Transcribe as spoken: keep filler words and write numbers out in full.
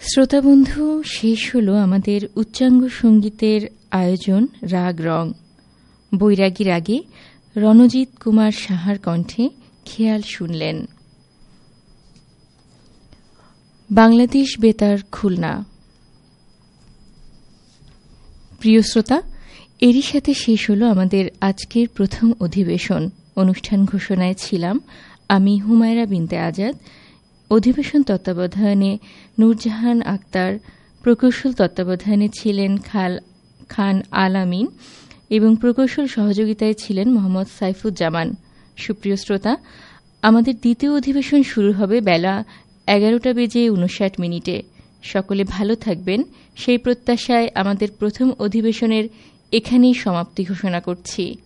শ্রোতাবন্ধু, শেষ হল আমাদের উচ্চাঙ্গ সঙ্গীতের আয়োজন রাগ রং। বৈরাগী রাগে রণজিৎ কুমার সাহার কণ্ঠে খেয়াল শুনলেন। বাংলাদেশ বেতার, খুলনা। প্রিয় শ্রোতা, এরই সাথে শেষ হল আমাদের আজকের প্রথম অধিবেশন। অনুষ্ঠান ঘোষণায় ছিলাম আমি হুমায়রা বিনতে আজাদ। অধিবেশন তত্ত্বাবধানে নূরজাহান আক্তার, প্রকৌশল তত্ত্বাবধানে ছিলেন খাল খান আল আমিন এবং প্রকৌশল সহযোগিতায় ছিলেন মোহাম্মদ সাইফুজ্জামান। সুপ্রিয় শ্রোতা, আমাদের দ্বিতীয় অধিবেশন শুরু হবে বেলা এগারোটা বেজে উনষাট মিনিটে। সকলে ভালো থাকবেন সেই প্রত্যাশায় আমাদের প্রথম অধিবেশনের এখানেই সমাপ্তি ঘোষণা করছি।